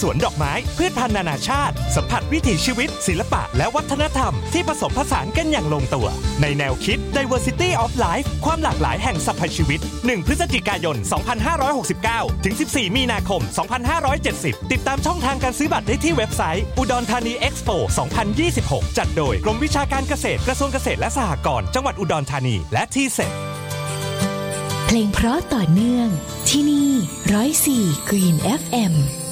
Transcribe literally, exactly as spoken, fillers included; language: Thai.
สวนดอกไม้พืชพันธุ์นานาชาติสัมผัสวิถีชีวิตศิลปะและวัฒนธรรมที่ผสมผสานกันอย่างลงตัวในแนวคิด Diversity of Life ความหลากหลายแห่งสรรพชีวิตหนึ่งพฤศจิกายนสองพันห้าร้อยหกสิบเก้าถึงสิบสี่มีนาคมสองพันห้าร้อยเจ็ดสิบติดตามช่องทางการซื้อบัตรได้ที่เว็บไซต์อุดรธานีเอ็กซ์โปสองพันยี่สิบหกจัดโดยกรมวิชาการเกษตรกระทรวงเกษตรและสหกรณ์จังหวัดอุดรธานีและทีเซ็ตเพลงเพราะต่อเนื่องที่นี่ หนึ่งศูนย์สี่ Green เอฟ เอ็ม